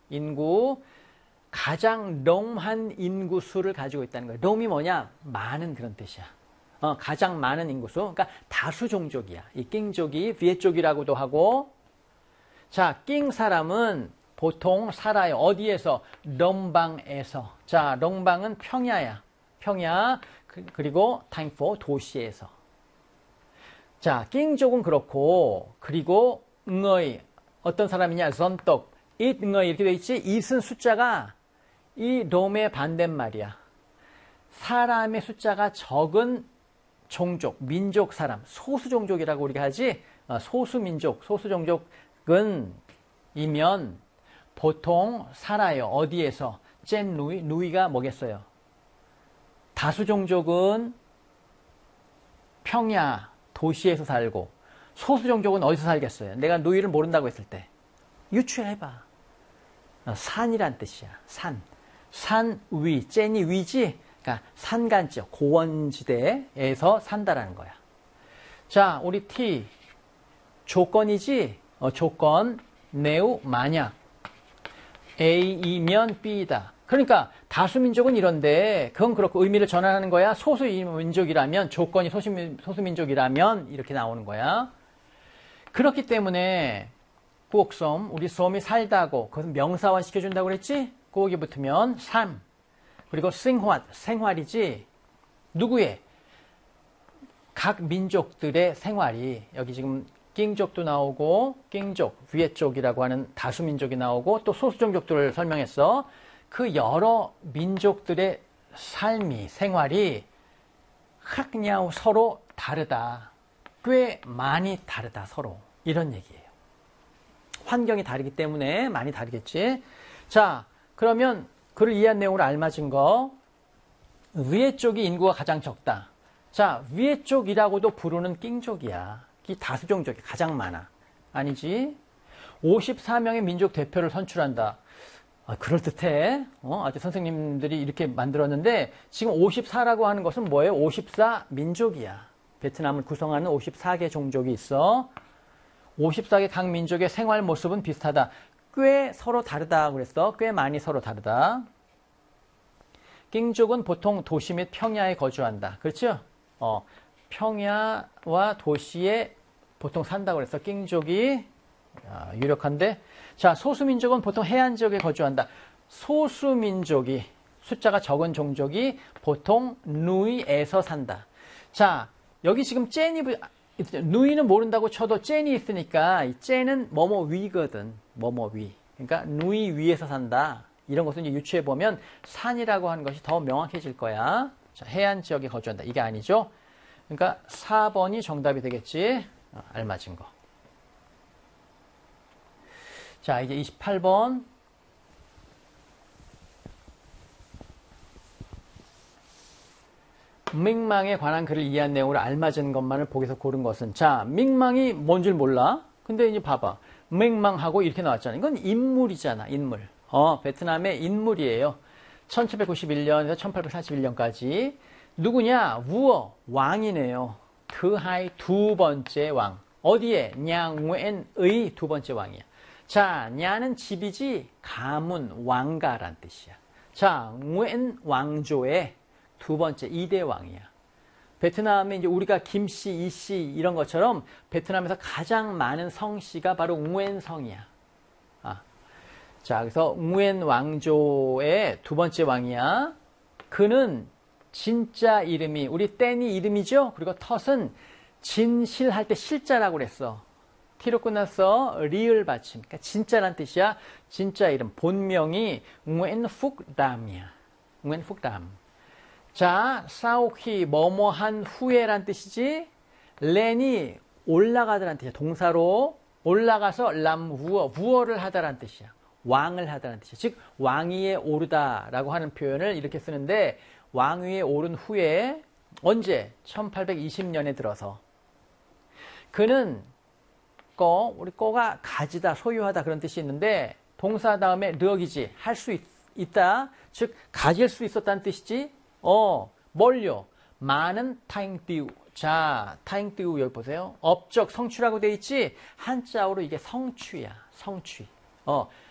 인구 가장 롱한 인구수를 가지고 있다는 거예요. 롱이 뭐냐? 많은 그런 뜻이야. 가장 많은 인구수. 그러니까 다수 종족이야. 이 낑족이 비에족이라고도 하고. 자, 낑 사람은 보통 살아요. 어디에서? 롱방에서. 자, 롱방은 평야야. 평야. 그리고 타임포 도시에서. 자, 낑족은 그렇고. 그리고 응어이 어떤 사람이냐? 전떡. 잇 응어이 이렇게 돼 있지? 잇은 숫자가 이 롬의 반대말이야. 사람의 숫자가 적은 종족, 민족 사람, 소수종족이라고 우리가 하지. 소수민족, 소수종족은 이면 보통 살아요. 어디에서? 젠 누이, 누이가 뭐겠어요? 다수종족은 평야, 도시에서 살고 소수종족은 어디서 살겠어요? 내가 누이를 모른다고 했을 때 유추해봐. 산이란 뜻이야. 산. 산 위, 젠이 위지? 그러니까 산간지역, 고원지대에서 산다라는 거야. 자, 우리 T. 조건이지? 조건, 매우 만약. A이면 B다. 그러니까 다수민족은 이런데 그건 그렇고 의미를 전환하는 거야. 소수민족이라면, 조건이 소수민족이라면 이렇게 나오는 거야. 그렇기 때문에 구옥섬, 우리 섬이 살다고 그것은 명사화 시켜준다고 그랬지? 구옥이 붙으면 삶. 그리고 생활이지. 누구의? 각 민족들의 생활이. 여기 지금 낑족도 나오고 낑족, 위에족이라고 하는 다수민족이 나오고 또 소수종족들을 설명했어. 그 여러 민족들의 삶이, 생활이 그냥 서로 다르다. 꽤 많이 다르다, 서로. 이런 얘기예요. 환경이 다르기 때문에 많이 다르겠지. 자, 그러면 그를 이해한 내용으로 알맞은 거. 위에 쪽이 인구가 가장 적다. 자, 위에 쪽이라고도 부르는 낑족이야. 이 다수종족이 가장 많아. 아니지? 54명의 민족 대표를 선출한다. 그럴듯해. 아주 선생님들이 이렇게 만들었는데 지금 54라고 하는 것은 뭐예요? 54 민족이야. 베트남을 구성하는 54개 종족이 있어. 54개 각 민족의 생활 모습은 비슷하다. 꽤 서로 다르다 그랬어. 꽤 많이 서로 다르다. 낑족은 보통 도시 및 평야에 거주한다. 그렇죠? 평야와 도시에 보통 산다고 그랬어. 낑족이 유력한데. 자, 소수민족은 보통 해안 지역에 거주한다. 소수민족이, 숫자가 적은 종족이 보통 누이에서 산다. 자, 여기 지금 젠이, 누이는 모른다고 쳐도 젠이 있으니까 이 젠은 뭐뭐 위거든. 뭐뭐 위. 그러니까 누이 위에서 산다. 이런 것을 이제 유추해보면 산이라고 하는 것이 더 명확해질 거야. 자, 해안 지역에 거주한다. 이게 아니죠. 그러니까 4번이 정답이 되겠지. 알맞은 거. 자, 이제 28번. 밍망에 관한 글을 이해한 내용으로 알맞은 것만을 보기에서 고른 것은. 자, 밍망이 뭔 줄 몰라? 근데 이제 봐봐. 밍망하고 이렇게 나왔잖아. 이건 인물이잖아, 인물. 베트남의 인물이에요. 1791년에서 1841년까지. 누구냐? 우어, 왕이네요. 드하이 두 번째 왕. 어디에? 냥웬의 두 번째 왕이야. 자, 냐는 집이지, 가문, 왕가란 뜻이야. 자, 웬 왕조의 두 번째 2대 왕이야. 베트남에 이제 우리가 김씨, 이씨 이런 것처럼 베트남에서 가장 많은 성씨가 바로 웅웬 성이야. 자, 그래서 웅웬 왕조의 두 번째 왕이야. 그는 진짜 이름이 우리 땐이 이름이죠. 그리고 텄은 진실할 때 실자라고 그랬어. T로 끝났어. 리을 받침. 그러니까 진짜란 뜻이야. 진짜 이름. 본명이 웅웬 푹담이야. 웅웬 푹담. 자, 사오키 뭐뭐한 후에란 뜻이지. 렌이 올라가다란 뜻이야. 동사로 올라가서 람우어, 우어를 하다란 뜻이야. 왕을 하다란 뜻이야. 즉 왕위에 오르다라고 하는 표현을 이렇게 쓰는데 왕위에 오른 후에 언제? 1820년에 들어서 그는 우리 거가 가지다, 소유하다 그런 뜻이 있는데 동사 다음에 르역이지. 할 수 있다. 즉 가질 수 있었다는 뜻이지. 뭘요? 많은 타잉띠우. 자, 타잉띠우 여기 보세요. 업적 성취라고 돼 있지. 한자어로 이게 성취야. 성취.